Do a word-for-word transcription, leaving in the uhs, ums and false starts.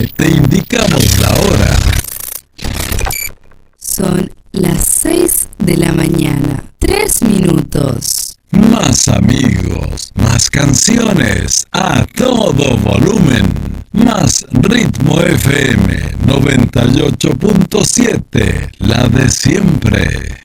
Te indicamos la hora. Son las seis de la mañana, tres minutos. Más amigos, más canciones, a todo volumen. Más Ritmo F M noventa y ocho punto siete, la de siempre.